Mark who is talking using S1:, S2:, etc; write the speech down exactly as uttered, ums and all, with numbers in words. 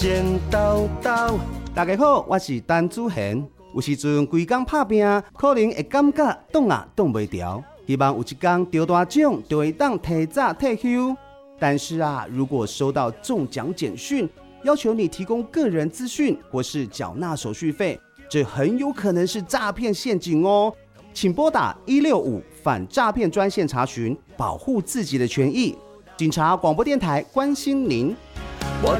S1: 剪刀刀，大家好，我是陈子贤。有时阵规工打拼，可能会感觉挡啊挡袂牢，希望有一天得大奖就会当提早退休。但是啊，如果收到中奖简讯，要求你提供个人资讯或是缴纳手续费，这很有可能是诈骗陷阱哦。请拨打一六五反诈骗专线查询，保护自己的权益。警察广播电台关心您。